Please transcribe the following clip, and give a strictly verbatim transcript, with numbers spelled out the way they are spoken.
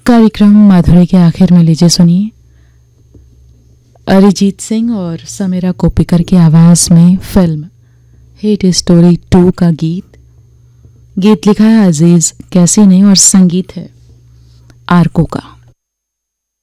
कार्यक्रम माधुरी के आखिर में लीजिए सुनिए अरिजीत सिंह और समीरा कोपिकर की आवाज में फिल्म हिट स्टोरी टू का गीत। गीत लिखा है अजीज कैसी ने और संगीत है आरको का।